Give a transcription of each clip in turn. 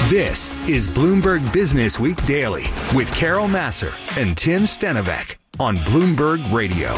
This is Bloomberg Business Week Daily with Carol Massar and Tim Stenovec on Bloomberg Radio.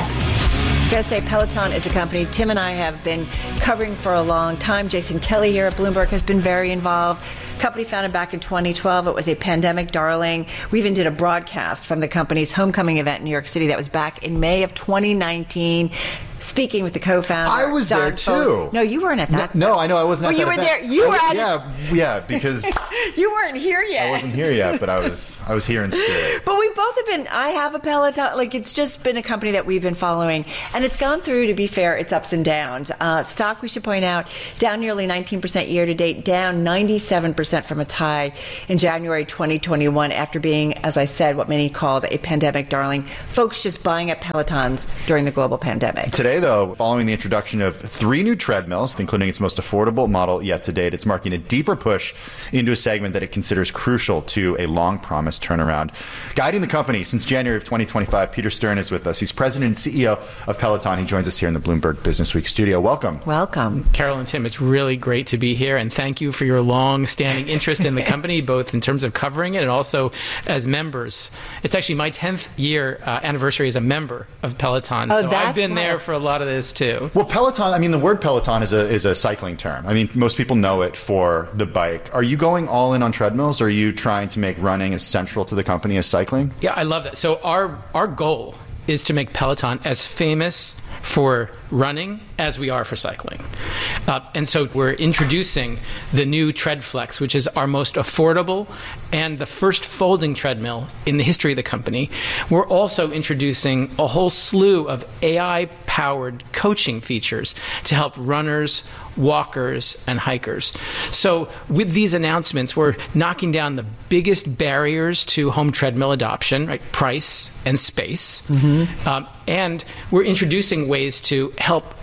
I gotta say, Peloton is a company Tim and I have been covering for a long time. Jason Kelly here at Bloomberg has been very involved. Company founded back in 2012. It was a pandemic darling. We even did a broadcast from the company's homecoming event in New York City that was back in May of 2019. Speaking with the co-founder. I was there too. No, you weren't at that. No, I know I wasn't at that. You were there. You were at Yeah, because you weren't here yet. I wasn't here yet, but I was here in spirit. But we both have been. I have a Peloton. Like, it's just been a company that we've been following, and it's gone through, to be fair, its ups and downs. Stock, we should point out, down nearly 19% year to date, down 97% from its high in January 2021 after being, as I said, what many called a pandemic darling. Folks just buying up Pelotons during the global pandemic. Today, though, following the introduction of 3 new treadmills, including its most affordable model yet to date, it's marking a deeper push into a segment that it considers crucial to a long-promised turnaround. Guiding the company since January of 2025, Peter Stern is with us. He's president and CEO of Peloton. He joins us here in the Bloomberg Business Week studio. Welcome. Welcome. Carol and Tim, it's really great to be here, and thank you for your long-standing interest in the company, both in terms of covering it and also as members. It's actually my 10th year anniversary as a member of Peloton, so I've been there for a lot of this too. Well, Peloton, I mean, the word Peloton is a cycling term. I mean, most people know it for the bike. Are you going all in on treadmills, or are you trying to make running as central to the company as cycling? Yeah, I love that. So our goal is to make Peloton as famous for running as we are for cycling. And so we're introducing the new TreadFlex, which is our most affordable and the first folding treadmill in the history of the company. We're also introducing a whole slew of AI-powered coaching features to help runners, walkers, and hikers. So with these announcements, we're knocking down the biggest barriers to home treadmill adoption, right? Price and space. And we're introducing ways to help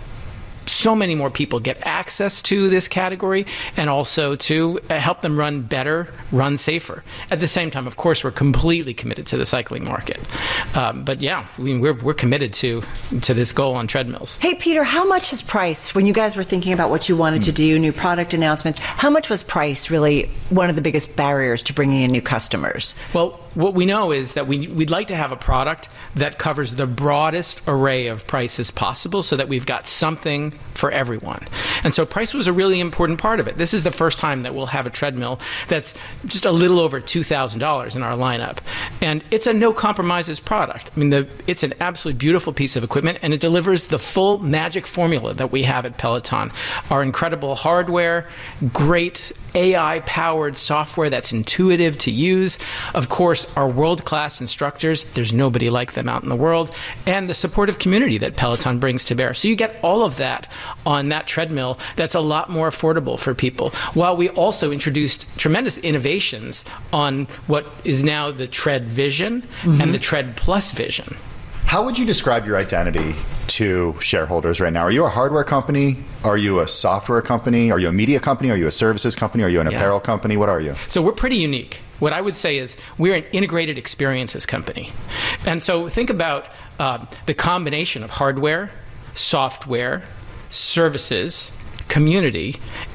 so many more people get access to this category, and also to help them run better, run safer. At the same time, of course, we're completely committed to the cycling market. But yeah, I mean, we're committed to this goal on treadmills. Hey, Peter, how much is price, when you guys were thinking about what you wanted to do, new product announcements, how much was price really one of the biggest barriers to bringing in new customers? Well, what we know is that we'd like to have a product that covers the broadest array of prices possible, so that we've got something for everyone. And so price was a really important part of it. This is the first time that we'll have a treadmill that's just a little over $2,000 in our lineup. And it's a no compromises product. I mean, it's an absolutely beautiful piece of equipment, and it delivers the full magic formula that we have at Peloton. Our incredible hardware, great AI-powered software that's intuitive to use, of course, our world-class instructors, there's nobody like them out in the world, and the supportive community that Peloton brings to bear. So you get all of that on that treadmill that's a lot more affordable for people, while we also introduced tremendous innovations on what is now the Tread Vision and the Tread Plus Vision. How would you describe your identity to shareholders right now? Are you a hardware company? Are you a software company? Are you a media company? Are you a services company? Are you an apparel company? What are you? So we're pretty unique. What I would say is we're an integrated experiences company. And so think about the combination of hardware, software, services, community,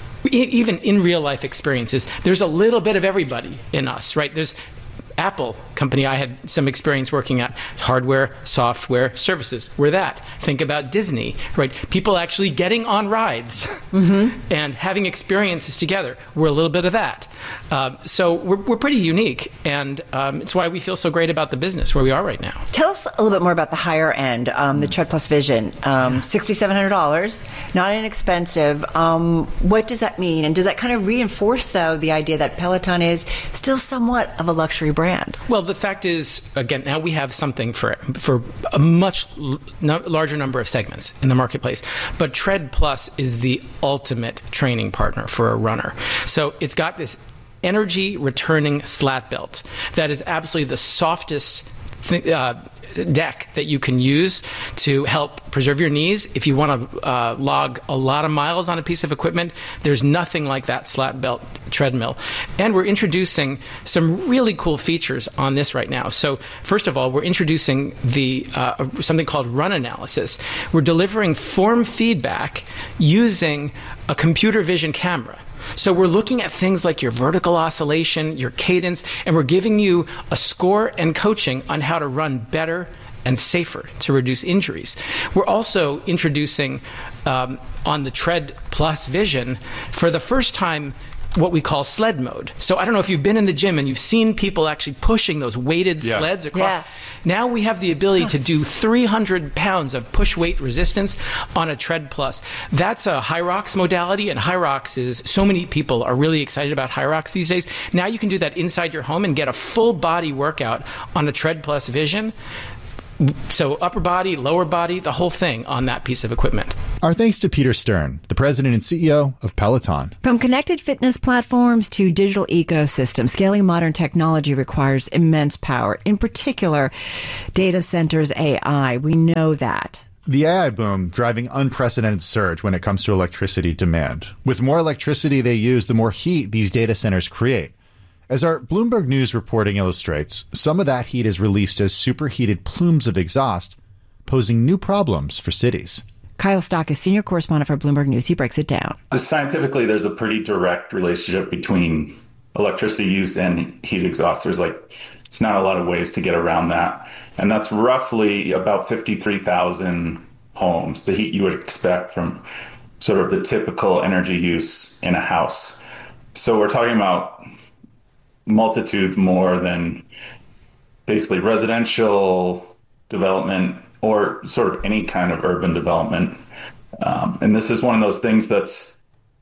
even in real life experiences. There's a little bit of everybody in us, right? There's Apple company I had some experience working at. Hardware, software, services. We're that. Think about Disney, right? People actually getting on rides and having experiences together. We're a little bit of that. So we're pretty unique, and it's why we feel so great about the business where we are right now. Tell us a little bit more about the higher end, the Tread Plus Vision. $6,700, not inexpensive. What does that mean? And does that kind of reinforce, though, the idea that Peloton is still somewhat of a luxury brand? Well, the fact is, again, now we have something for a much larger number of segments in the marketplace. But Tread Plus is the ultimate training partner for a runner. So it's got this energy returning slat belt that is absolutely the softest deck that you can use to help preserve your knees. If you want to log a lot of miles on a piece of equipment, there's nothing like that slat belt treadmill. And we're introducing some really cool features on this right now. So first of all, we're introducing the something called run analysis. We're delivering form feedback using a computer vision camera. So we're looking at things like your vertical oscillation, your cadence, and we're giving you a score and coaching on how to run better and safer to reduce injuries. We're also introducing on the Tread Plus Vision, for the first time, what we call sled mode. So I don't know if you've been in the gym and you've seen people actually pushing those weighted sleds across. Yeah. Now we have the ability to do 300 pounds of push weight resistance on a Tread Plus. That's a Hyrox modality, and Hyrox is, so many people are really excited about Hyrox these days. Now you can do that inside your home and get a full body workout on a Tread Plus Vision. So upper body, lower body, the whole thing on that piece of equipment. Our thanks to Peter Stern, the president and CEO of Peloton. From connected fitness platforms to digital ecosystems, scaling modern technology requires immense power. In particular, data centers, AI. We know that. The AI boom driving unprecedented surge when it comes to electricity demand. With more electricity they use, the more heat these data centers create. As our Bloomberg News reporting illustrates, some of that heat is released as superheated plumes of exhaust, posing new problems for cities. Kyle Stock is senior correspondent for Bloomberg News. He breaks it down. Scientifically, there's a pretty direct relationship between electricity use and heat exhaust. There's not a lot of ways to get around that. And that's roughly about 53,000 homes, the heat you would expect from sort of the typical energy use in a house. So we're talking about multitudes more than basically residential development or sort of any kind of urban development. And this is one of those things that's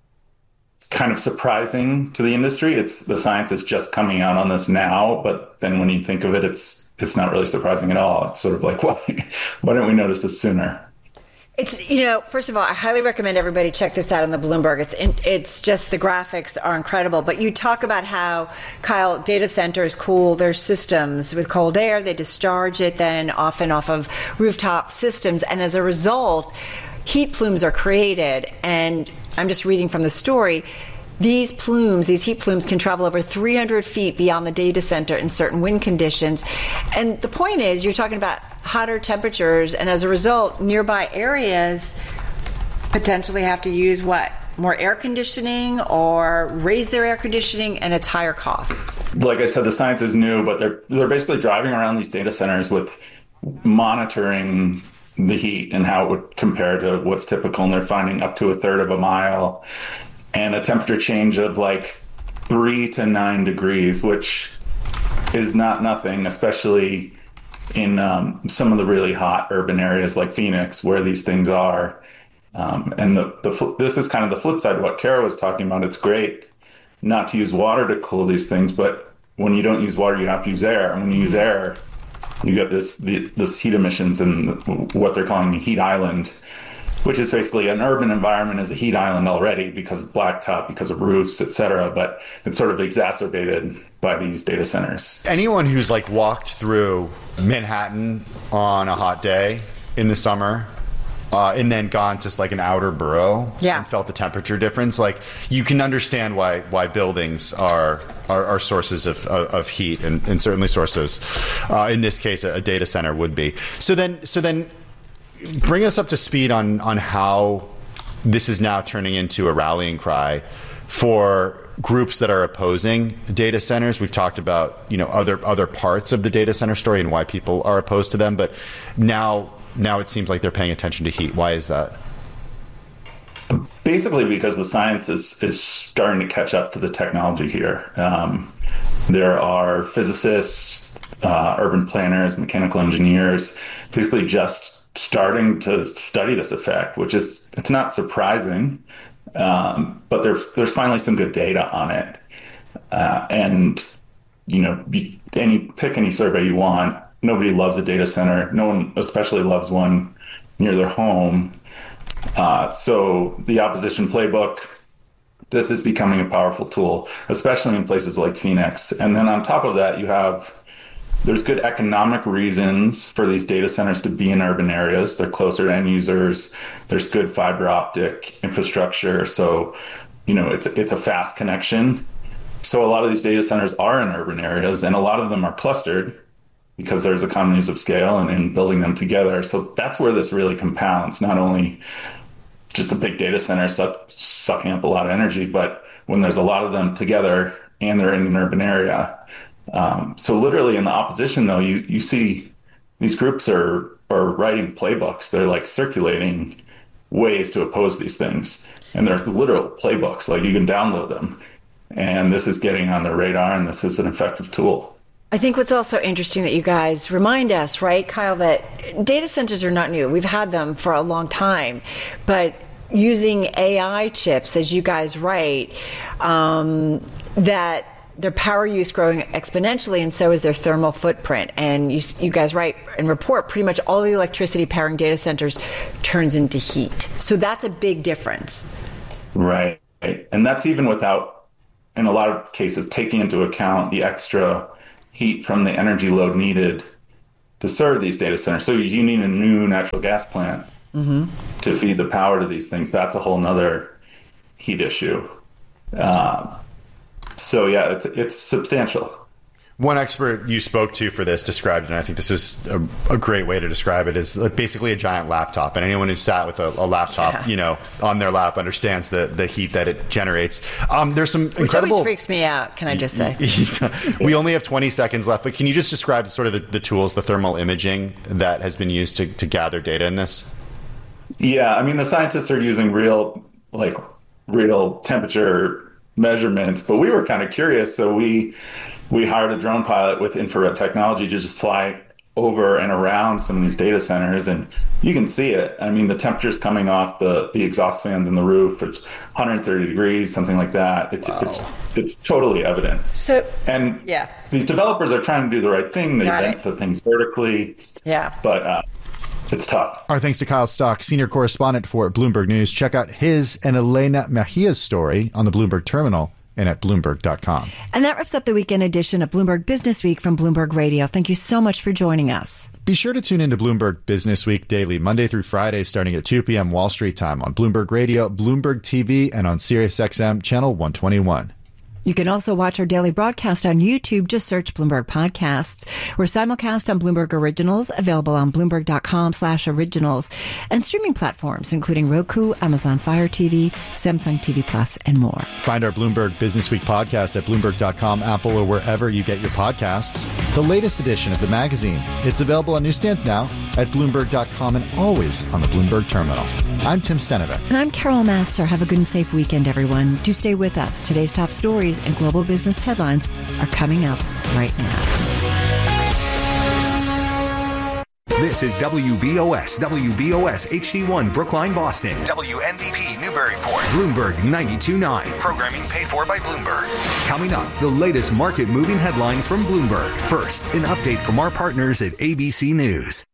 kind of surprising to the industry. The science is just coming out on this now, but then when you think of it, it's not really surprising at all. It's sort of like, why didn't we notice this sooner? It's, first of all, I highly recommend everybody check this out on the Bloomberg. It's just, the graphics are incredible. But you talk about how, Kyle, data centers cool their systems with cold air. They discharge it then often off of rooftop systems. And as a result, heat plumes are created. And I'm just reading from the story. These heat plumes can travel over 300 feet beyond the data center in certain wind conditions. And the point is, you're talking about hotter temperatures, and as a result, nearby areas potentially have to use more air conditioning or raise their air conditioning, and it's higher costs. Like I said, the science is new, but they're basically driving around these data centers with monitoring the heat and how it would compare to what's typical, and they're finding up to a third of a mile and a temperature change of 3 to 9 degrees, which is not nothing, especially in some of the really hot urban areas like Phoenix, where these things are. And this is kind of the flip side of what Kara was talking about. It's great not to use water to cool these things, but when you don't use water, you have to use air. And when you use air, you get this heat emissions and what they're calling the heat island, which is basically an urban environment is a heat island already because of blacktop, because of roofs, et cetera, but it's sort of exacerbated by these data centers. Anyone who's walked through Manhattan on a hot day in the summer and then gone to an outer borough and felt the temperature difference, you can understand why buildings are sources of heat and certainly sources, in this case, a data center would be. So then bring us up to speed on how this is now turning into a rallying cry for groups that are opposing data centers. We've talked about, other parts of the data center story and why people are opposed to them, but now it seems like they're paying attention to heat. Why is that? Basically because the science is starting to catch up to the technology here. There are physicists, urban planners, mechanical engineers, basically just starting to study this effect, which it's not surprising, but there's finally some good data on it. And pick any survey you want. Nobody loves a data center. No one especially loves one near their home. So the opposition playbook, this is becoming a powerful tool, especially in places like Phoenix. And then on top of that, you have There's good economic reasons for these data centers to be in urban areas. They're closer to end users. There's good fiber optic infrastructure. So, it's a fast connection. So a lot of these data centers are in urban areas, and a lot of them are clustered because there's economies of scale and in building them together. So that's where this really compounds, not only just a big data center sucking up a lot of energy, but when there's a lot of them together and they're in an urban area. So literally in the opposition, though, you see these groups are writing playbooks. They're like circulating ways to oppose these things. And they're literal playbooks, like you can download them. And this is getting on their radar, and this is an effective tool. I think what's also interesting that you guys remind us, right, Kyle, that data centers are not new. We've had them for a long time. But using AI chips, as you guys write, that their power use growing exponentially, and so is their thermal footprint. And you guys write and report pretty much all the electricity powering data centers turns into heat. So that's a big difference. Right. And that's even without, in a lot of cases, taking into account the extra heat from the energy load needed to serve these data centers. So you need a new natural gas plant to feed the power to these things. That's a whole nother heat issue. So yeah, it's substantial. One expert you spoke to for this described it, and I think this is a great way to describe it, is basically a giant laptop. And anyone who sat with a laptop, on their lap understands the heat that it generates. There's some incredible... Which always freaks me out, can I just say? We only have 20 seconds left, but can you just describe sort of the tools, the thermal imaging that has been used to gather data in this? Yeah, I mean, the scientists are using real temperature measurements, but we were kind of curious, so we hired a drone pilot with infrared technology to just fly over and around some of these data centers, and you can see it. I mean, the temperature's coming off the exhaust fans in the roof. It's 130 degrees, something like that. It's totally evident. So, and these developers are trying to do the right thing. They vent the things vertically. Yeah. But it's tough. Our thanks to Kyle Stock, senior correspondent for Bloomberg News. Check out his and Elena Mejia's story on the Bloomberg Terminal and at Bloomberg.com. And that wraps up the weekend edition of Bloomberg Business Week from Bloomberg Radio. Thank you so much for joining us. Be sure to tune into Bloomberg Business Week daily, Monday through Friday, starting at 2 p.m. Wall Street time on Bloomberg Radio, Bloomberg TV, and on SiriusXM Channel 121. You can also watch our daily broadcast on YouTube. Just search Bloomberg Podcasts. We're simulcast on Bloomberg Originals, available on Bloomberg.com/originals, and streaming platforms, including Roku, Amazon Fire TV, Samsung TV Plus, and more. Find our Bloomberg Business Week podcast at Bloomberg.com, Apple, or wherever you get your podcasts. The latest edition of the magazine. It's available on newsstands now at Bloomberg.com and always on the Bloomberg Terminal. I'm Tim Stenovic. And I'm Carol Massar. Have a good and safe weekend, everyone. Do stay with us. Today's top stories and global business headlines are coming up right now. This is WBOS HD1 Brookline, Boston. WNBP Newburyport. Bloomberg 92.9. Programming paid for by Bloomberg. Coming up, the latest market-moving headlines from Bloomberg. First, an update from our partners at ABC News.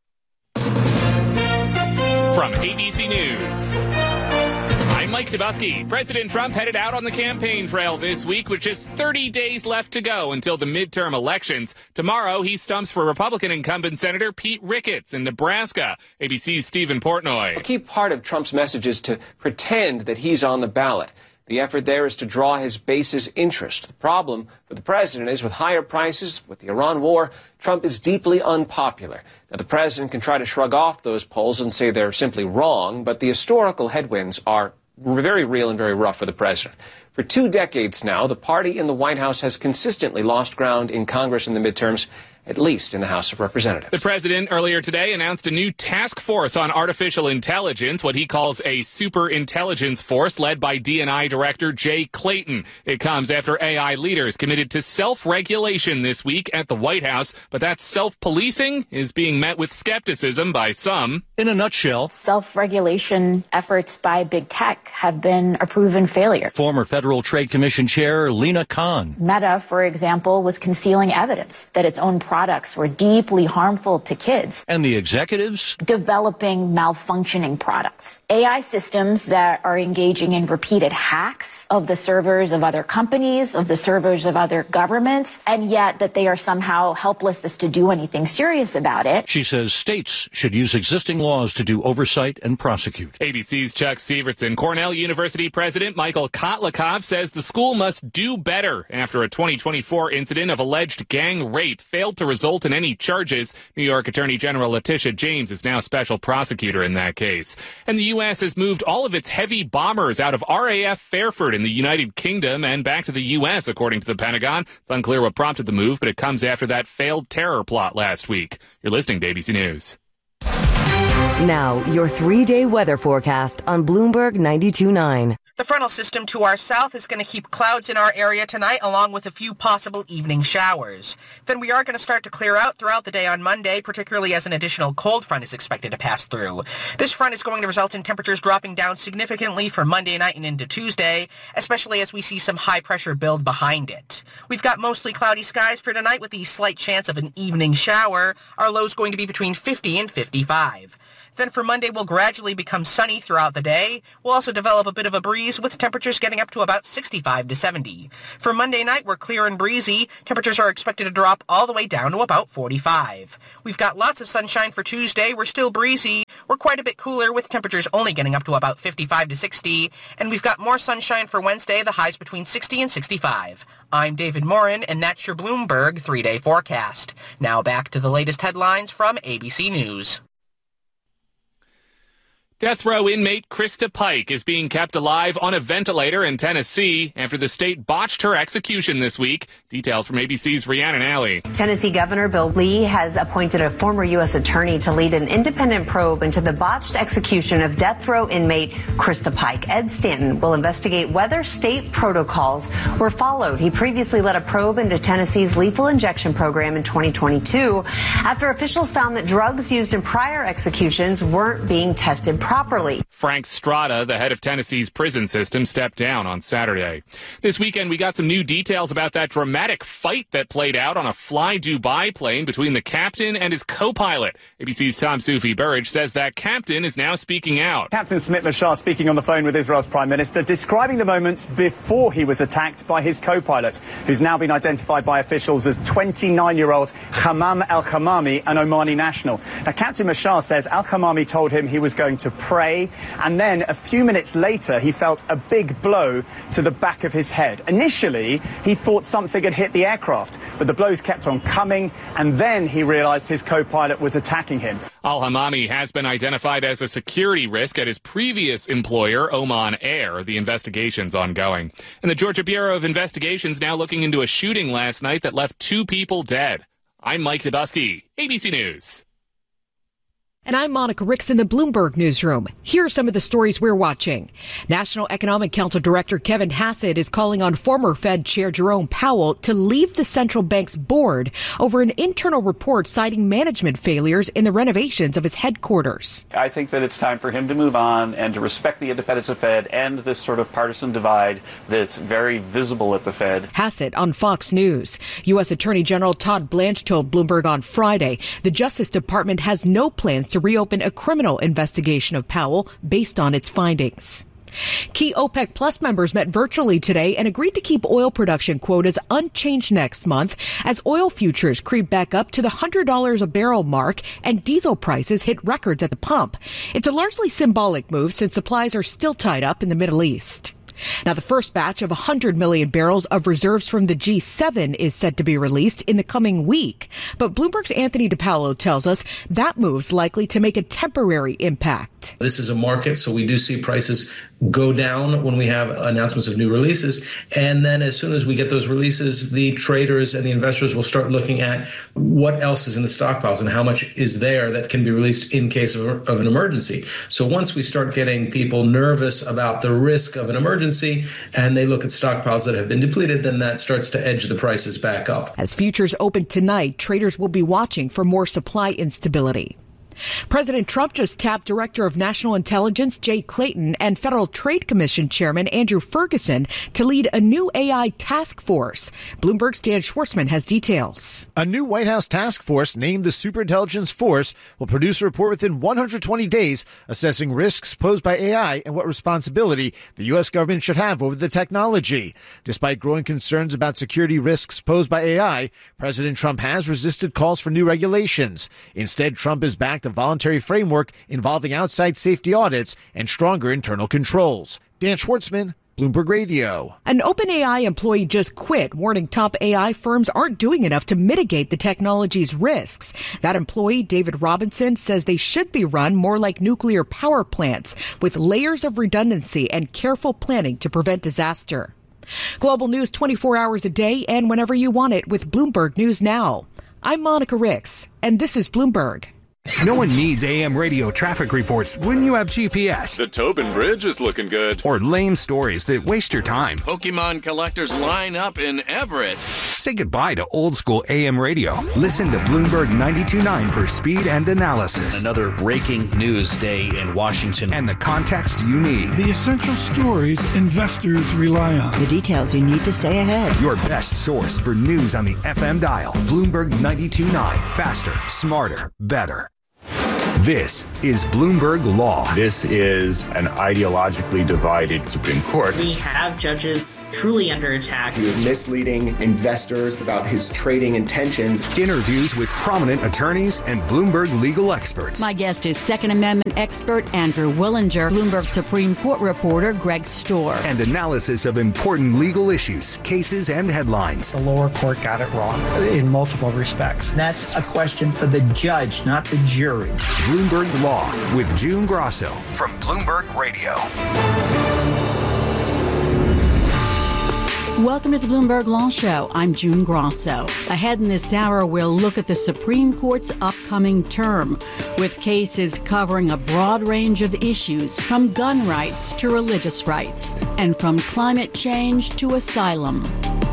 From ABC News, I'm Mike Dubusky. President Trump headed out on the campaign trail this week with just 30 days left to go until the midterm elections. Tomorrow, he stumps for Republican incumbent Senator Pete Ricketts in Nebraska. ABC's Stephen Portnoy. A key part of Trump's message is to pretend that he's on the ballot. The effort there is to draw his base's interest. The problem for the president is with higher prices, with the Iran war, Trump is deeply unpopular. Now, the president can try to shrug off those polls and say they're simply wrong, but the historical headwinds are very real and very rough for the president. For 2 decades now, the party in the White House has consistently lost ground in Congress in the midterms, at least in the House of Representatives. The president earlier today announced a new task force on artificial intelligence, what he calls a super intelligence force led by DNI Director Jay Clayton. It comes after AI leaders committed to self-regulation this week at the White House, but that self-policing is being met with skepticism by some. In a nutshell, self-regulation efforts by big tech have been a proven failure. Former Federal Trade Commission Chair Lina Khan. Meta, for example, was concealing evidence that its own products were deeply harmful to kids. And the executives? Developing malfunctioning products. AI systems that are engaging in repeated hacks of the servers of other companies, of the servers of other governments, and yet that they are somehow helpless as to do anything serious about it. She says states should use existing laws to do oversight and prosecute. ABC's Chuck Severson. Cornell University President Michael Kotlikov says the school must do better after a 2024 incident of alleged gang rape failed to result in any charges. New York Attorney General Letitia James is now special prosecutor in that case. And the U.S. has moved all of its heavy bombers out of RAF Fairford in the United Kingdom and back to the U.S., according to the Pentagon. It's unclear what prompted the move, but it comes after that failed terror plot last week. You're listening to ABC News. Now, your 3-day weather forecast on Bloomberg 92.9. The frontal system to our south is going to keep clouds in our area tonight, along with a few possible evening showers. Then we are going to start to clear out throughout the day on Monday, particularly as an additional cold front is expected to pass through. This front is going to result in temperatures dropping down significantly for Monday night and into Tuesday, especially as we see some high pressure build behind it. We've got mostly cloudy skies for tonight with the slight chance of an evening shower. Our low is going to be between 50 and 55. Then for Monday, we'll gradually become sunny throughout the day. We'll also develop a bit of a breeze with temperatures getting up to about 65 to 70. For Monday night, we're clear and breezy. Temperatures are expected to drop all the way down to about 45. We've got lots of sunshine for Tuesday. We're still breezy. We're quite a bit cooler with temperatures only getting up to about 55 to 60. And we've got more sunshine for Wednesday, the highs between 60 and 65. I'm David Morin, and that's your Bloomberg 3-day forecast. Now back to the latest headlines from ABC News. Death row inmate Krista Pike is being kept alive on a ventilator in Tennessee after the state botched her execution this week. Details from ABC's Rhiannon Alley. Tennessee Governor Bill Lee has appointed a former U.S. attorney to lead an independent probe into the botched execution of death row inmate Krista Pike. Ed Stanton will investigate whether state protocols were followed. He previously led a probe into Tennessee's lethal injection program in 2022 after officials found that drugs used in prior executions weren't being tested properly. Frank Strada, the head of Tennessee's prison system, stepped down on Saturday. This weekend, we got some new details about that dramatic fight that played out on a Fly Dubai plane between the captain and his co-pilot. ABC's Tom Soufi Burridge says that captain is now speaking out. Captain Smit Mashar speaking on the phone with Israel's Prime Minister, describing the moments before he was attacked by his co-pilot, who's now been identified by officials as 29-year-old Hammam al-Khamami, an Omani national. Now, Captain Mashar says al-Khamami told him he was going to pray, and then a few minutes later he felt a big blow to the back of his head. Initially, he thought something had hit the aircraft, but the blows kept on coming, and then he realized his co-pilot was attacking him. Al-Hamami has been identified as a security risk at his previous employer, Oman Air. The investigation's ongoing. And the Georgia Bureau of Investigation's now looking into a shooting last night that left 2 people dead. I'm Mike Dubusky, ABC News. And I'm Monica Ricks in the Bloomberg Newsroom. Here are some of the stories we're watching. National Economic Council Director Kevin Hassett is calling on former Fed Chair Jerome Powell to leave the central bank's board over an internal report citing management failures in the renovations of its headquarters. I think that it's time for him to move on and to respect the independence of Fed and this sort of partisan divide that's very visible at the Fed. Hassett on Fox News. U.S. Attorney General Todd Blanche told Bloomberg on Friday the Justice Department has no plans to reopen a criminal investigation of Powell based on its findings. Key OPEC Plus members met virtually today and agreed to keep oil production quotas unchanged next month as oil futures creep back up to the $100 a barrel mark and diesel prices hit records at the pump. It's a largely symbolic move since supplies are still tied up in the Middle East. Now, the first batch of 100 million barrels of reserves from the G7 is set to be released in the coming week. But Bloomberg's Anthony DiPaolo tells us that move's likely to make a temporary impact. This is a market, so we do see prices go down when we have announcements of new releases. And then as soon as we get those releases, the traders and the investors will start looking at what else is in the stockpiles and how much is there that can be released in case of an emergency. So once we start getting people nervous about the risk of an emergency and they look at stockpiles that have been depleted, then that starts to edge the prices back up. As futures open tonight, traders will be watching for more supply instability. President Trump just tapped Director of National Intelligence Jay Clayton and Federal Trade Commission Chairman Andrew Ferguson to lead a new AI task force. Bloomberg's Dan Schwartzman has details. A new White House task force named the Superintelligence Force will produce a report within 120 days assessing risks posed by AI and what responsibility the U.S. government should have over the technology. Despite growing concerns about security risks posed by AI, President Trump has resisted calls for new regulations. Instead, Trump has backed a voluntary framework involving outside safety audits and stronger internal controls. Dan Schwartzman, Bloomberg Radio. An OpenAI employee just quit, warning top AI firms aren't doing enough to mitigate the technology's risks. That employee, David Robinson, says they should be run more like nuclear power plants, with layers of redundancy and careful planning to prevent disaster. Global news 24 hours a day and whenever you want it with Bloomberg News Now. I'm Monica Ricks, and this is Bloomberg. No one needs AM radio traffic reports when you have GPS. The Tobin Bridge is looking good. Or lame stories that waste your time. Pokemon collectors line up in Everett. Say goodbye to old school AM radio. Listen to Bloomberg 92.9 for speed and analysis. Another breaking news day in Washington. And the context you need. The essential stories investors rely on. The details you need to stay ahead. Your best source for news on the FM dial. Bloomberg 92.9. Faster, smarter, better. This is Bloomberg Law. This is an ideologically divided Supreme Court. We have judges truly under attack. He was misleading investors about his trading intentions. Interviews with prominent attorneys and Bloomberg legal experts. My guest is Second Amendment expert Andrew Willinger, Bloomberg Supreme Court reporter Greg Storr. And analysis of important legal issues, cases, and headlines. The lower court got it wrong in multiple respects. That's a question for the judge, not the jury. Bloomberg Law with June Grosso from Bloomberg Radio. Welcome to the Bloomberg Law Show. I'm June Grosso. Ahead in this hour, we'll look at the Supreme Court's upcoming term, with cases covering a broad range of issues, from gun rights to religious rights, and from climate change to asylum.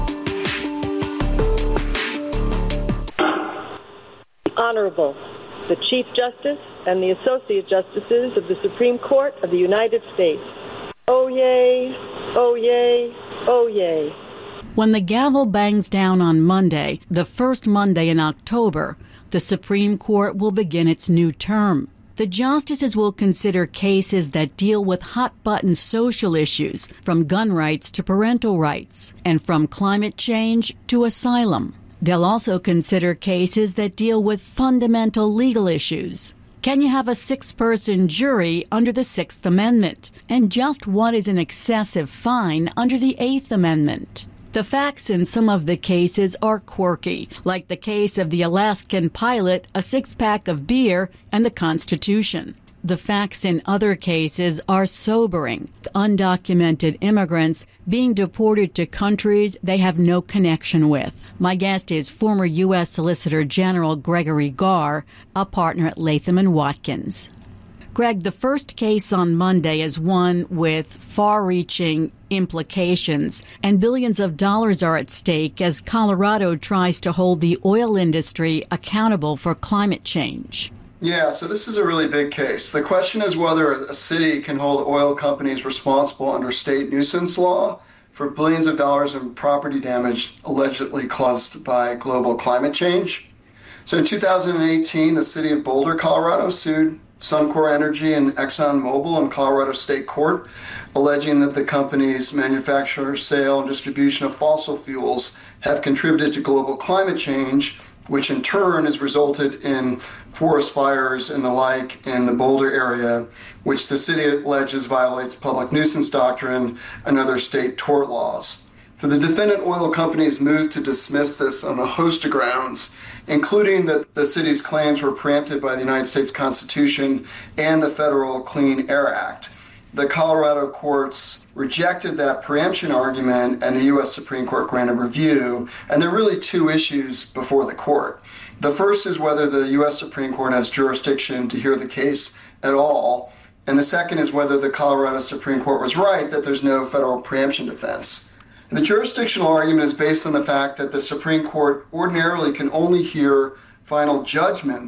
Honorable, the Chief Justice and the Associate Justices of the Supreme Court of the United States. Oh, yay, oh, yay, oh, yay. When the gavel bangs down on Monday, the first Monday in October, the Supreme Court will begin its new term. The justices will consider cases that deal with hot-button social issues, from gun rights to parental rights, and from climate change to asylum. They'll also consider cases that deal with fundamental legal issues. Can you have a six-person jury under the Sixth Amendment? And just what is an excessive fine under the Eighth Amendment? The facts in some of the cases are quirky, like the case of the Alaskan pilot, a six-pack of beer, and the Constitution. The facts in other cases are sobering. Undocumented immigrants being deported to countries they have no connection with. My guest is former U.S. Solicitor General Gregory Garr, a partner at Latham & Watkins. Greg, the first case on Monday is one with far-reaching implications, and billions of dollars are at stake as Colorado tries to hold the oil industry accountable for climate change. Yeah, so this is a really big case. The question is whether a city can hold oil companies responsible under state nuisance law for billions of dollars in property damage allegedly caused by global climate change. So in 2018, the city of Boulder, Colorado sued Suncor Energy and ExxonMobil in Colorado State Court, alleging that the company's manufacture, sale, and distribution of fossil fuels have contributed to global climate change, which in turn has resulted in forest fires and the like in the Boulder area, which the city alleges violates public nuisance doctrine and other state tort laws. So the defendant oil companies moved to dismiss this on a host of grounds, including that the city's claims were preempted by the United States Constitution and the Federal Clean Air Act. The Colorado courts rejected that preemption argument, and the U.S. Supreme Court granted review. And there are really two issues before the court. The first is whether the U.S. Supreme Court has jurisdiction to hear the case at all. And the second is whether the Colorado Supreme Court was right that there's no federal preemption defense. And the jurisdictional argument is based on the fact that the Supreme Court ordinarily can only hear final judgments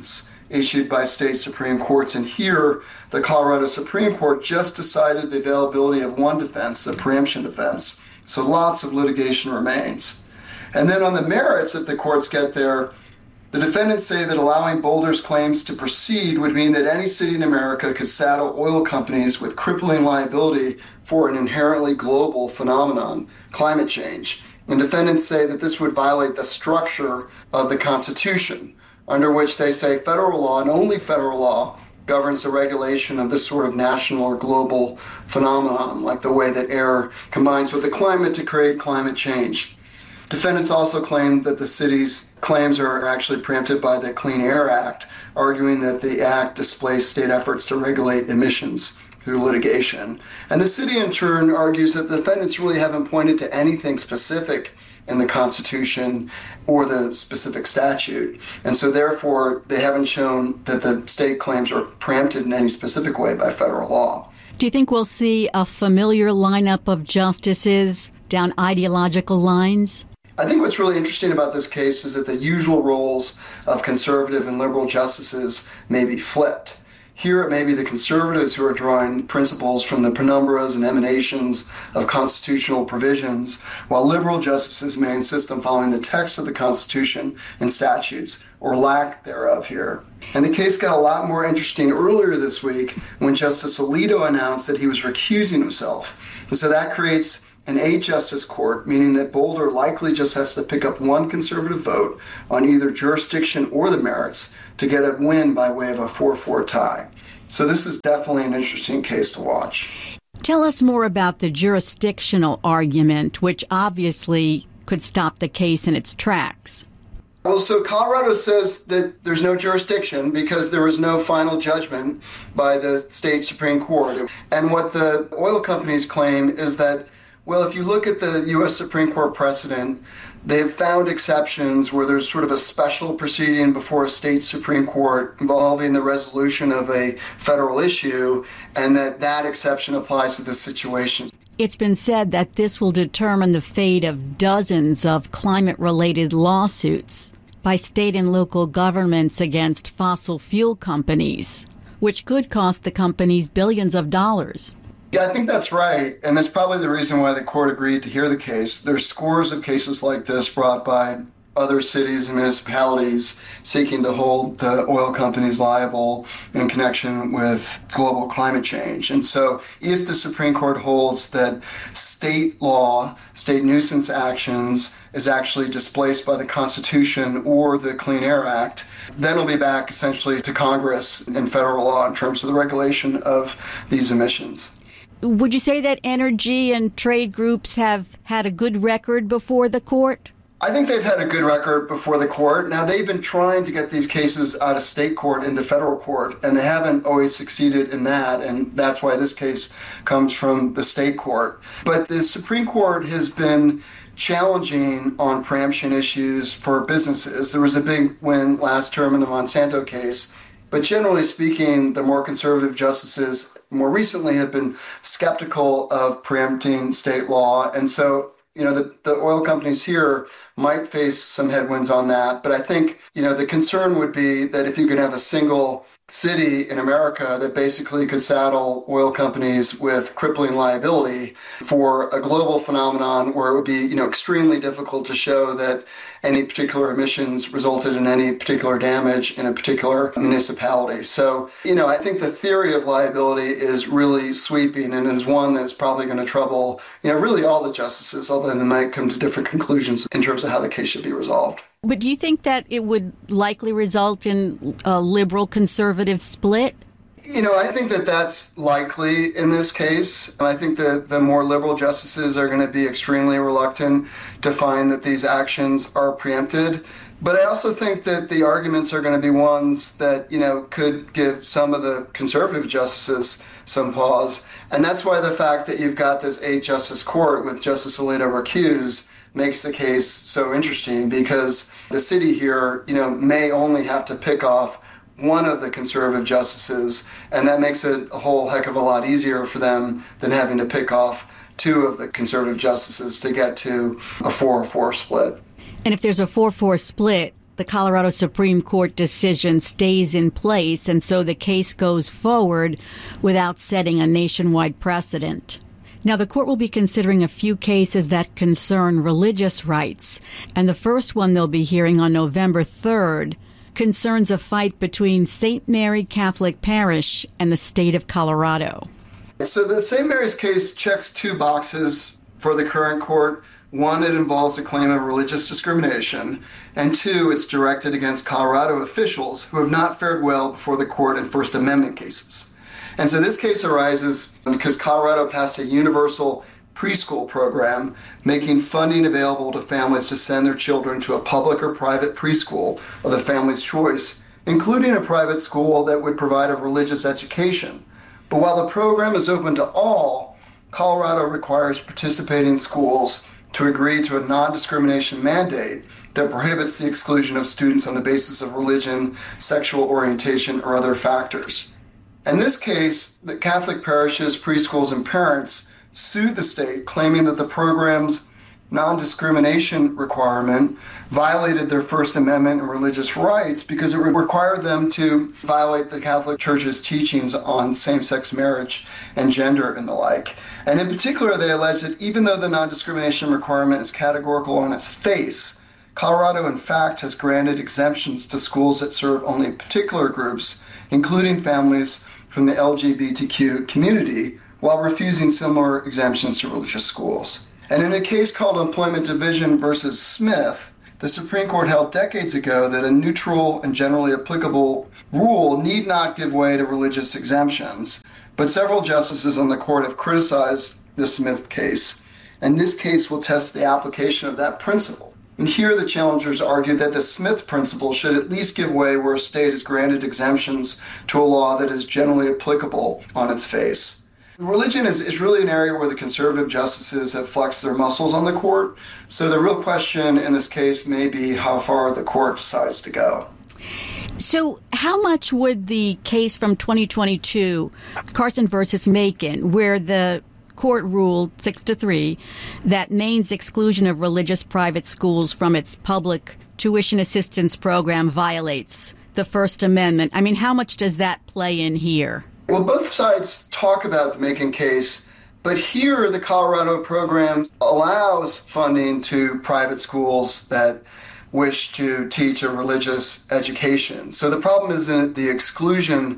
issued by state Supreme Courts. And here, the Colorado Supreme Court just decided the availability of one defense, the preemption defense. So lots of litigation remains. And then on the merits, if the courts get there, the defendants say that allowing Boulder's claims to proceed would mean that any city in America could saddle oil companies with crippling liability for an inherently global phenomenon, climate change. And defendants say that this would violate the structure of the Constitution, under which they say federal law and only federal law governs the regulation of this sort of national or global phenomenon, like the way that air combines with the climate to create climate change. Defendants also claim that the city's claims are actually preempted by the Clean Air Act, arguing that the act displays state efforts to regulate emissions through litigation. And the city, in turn, argues that the defendants really haven't pointed to anything specific in the Constitution or the specific statute. And so, therefore, they haven't shown that the state claims are preempted in any specific way by federal law. Do you think we'll see a familiar lineup of justices down ideological lines? I think what's really interesting about this case is that the usual roles of conservative and liberal justices may be flipped. Here it may be the conservatives who are drawing principles from the penumbras and emanations of constitutional provisions, while liberal justices may insist on following the text of the Constitution and statutes, or lack thereof here. And the case got a lot more interesting earlier this week when Justice Alito announced that he was recusing himself. And so that creates an 8-justice court, meaning that Boulder likely just has to pick up one conservative vote on either jurisdiction or the merits to get a win by way of a 4-4 tie. So this is definitely an interesting case to watch. Tell us more about the jurisdictional argument, which obviously could stop the case in its tracks. Well, so Colorado says that there's no jurisdiction because there was no final judgment by the state Supreme Court. And what the oil companies claim is that, well, if you look at the U.S. Supreme Court precedent, they've found exceptions where there's sort of a special proceeding before a state Supreme Court involving the resolution of a federal issue, and that exception applies to this situation. It's been said that this will determine the fate of dozens of climate-related lawsuits by state and local governments against fossil fuel companies, which could cost the companies billions of dollars. Yeah, I think that's right. And that's probably the reason why the court agreed to hear the case. There's scores of cases like this brought by other cities and municipalities seeking to hold the oil companies liable in connection with global climate change. And so if the Supreme Court holds that state law, state nuisance actions is actually displaced by the Constitution or the Clean Air Act, then it'll be back essentially to Congress and federal law in terms of the regulation of these emissions. Would you say that energy and trade groups have had a good record before the court? I think they've had a good record before the court. Now, they've been trying to get these cases out of state court into federal court, and they haven't always succeeded in that, and that's why this case comes from the state court. But the Supreme Court has been challenging on preemption issues for businesses. There was a big win last term in the Monsanto case. But generally speaking, the more conservative justices more recently have been skeptical of preempting state law. And so, the oil companies here might face some headwinds on that. But I think, the concern would be that if you could have a single city in America that basically could saddle oil companies with crippling liability for a global phenomenon where it would be, extremely difficult to show that any particular emissions resulted in any particular damage in a particular municipality. So, I think the theory of liability is really sweeping and is one that's probably going to trouble, really all the justices, although they might come to different conclusions in terms of how the case should be resolved. But do you think that it would likely result in a liberal-conservative split? I think that that's likely in this case. And I think that the more liberal justices are going to be extremely reluctant to find that these actions are preempted. But I also think that the arguments are going to be ones that, could give some of the conservative justices some pause. And that's why the fact that you've got this 8-justice court with Justice Alito recused makes the case so interesting, because the city here, may only have to pick off one of the conservative justices, and that makes it a whole heck of a lot easier for them than having to pick off 2 of the conservative justices to get to a 4-4 split. And if there's a 4-4 split, the Colorado Supreme Court decision stays in place, and so the case goes forward without setting a nationwide precedent. Now, the court will be considering a few cases that concern religious rights, and the first one they'll be hearing on November 3rd concerns a fight between St. Mary Catholic Parish and the state of Colorado. So the St. Mary's case checks two boxes for the current court. One, it involves a claim of religious discrimination, and two, it's directed against Colorado officials who have not fared well before the court in First Amendment cases. And so this case arises because Colorado passed a universal preschool program, making funding available to families to send their children to a public or private preschool of the family's choice, including a private school that would provide a religious education. But while the program is open to all, Colorado requires participating schools to agree to a non-discrimination mandate that prohibits the exclusion of students on the basis of religion, sexual orientation, or other factors. In this case, the Catholic parishes, preschools, and parents sued the state, claiming that the program's non-discrimination requirement violated their First Amendment and religious rights because it required them to violate the Catholic Church's teachings on same-sex marriage and gender and the like. And in particular, they allege that even though the non-discrimination requirement is categorical on its face, Colorado, in fact, has granted exemptions to schools that serve only particular groups, including families from the LGBTQ community, while refusing similar exemptions to religious schools. And in a case called Employment Division versus Smith, the Supreme Court held decades ago that a neutral and generally applicable rule need not give way to religious exemptions. But several justices on the court have criticized the Smith case, and this case will test the application of that principle. And here the challengers argue that the Smith principle should at least give way where a state is granted exemptions to a law that is generally applicable on its face. Religion is really an area where the conservative justices have flexed their muscles on the court, so the real question in this case may be how far the court decides to go. So how much would the case from 2022, Carson versus Macon, where the court ruled 6-3 that Maine's exclusion of religious private schools from its public tuition assistance program violates the First Amendment? I mean, how much does that play in here? Well, both sides talk about the Macon case, but here the Colorado program allows funding to private schools that wish to teach a religious education. So the problem isn't the exclusion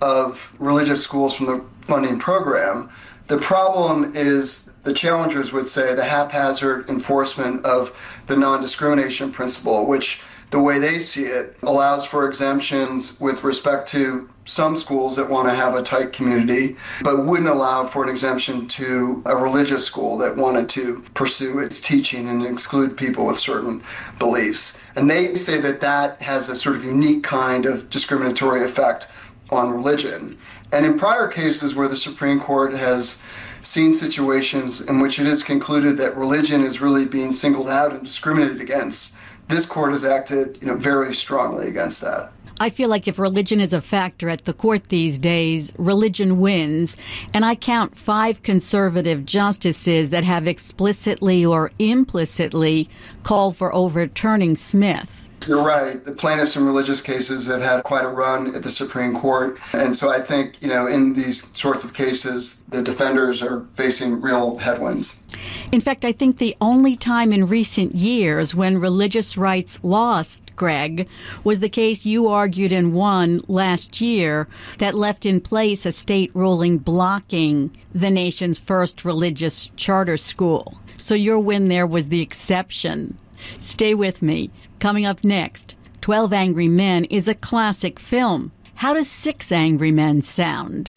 of religious schools from the funding program. The problem is, the challengers would say, the haphazard enforcement of the non-discrimination principle, which, the way they see it, allows for exemptions with respect to some schools that want to have a tight community, but wouldn't allow for an exemption to a religious school that wanted to pursue its teaching and exclude people with certain beliefs. And they say that that has a sort of unique kind of discriminatory effect on religion. And in prior cases where the Supreme Court has seen situations in which it is concluded that religion is really being singled out and discriminated against, this court has acted, very strongly against that. I feel like if religion is a factor at the court these days, religion wins. And I count 5 conservative justices that have explicitly or implicitly called for overturning Smith. You're right. The plaintiffs in religious cases have had quite a run at the Supreme Court. And so I think, in these sorts of cases, the defenders are facing real headwinds. In fact, I think the only time in recent years when religious rights lost, Greg, was the case you argued and won last year that left in place a state ruling blocking the nation's first religious charter school. So your win there was the exception. Stay with me. Coming up next, 12 Angry Men is a classic film. How does 6 Angry Men sound?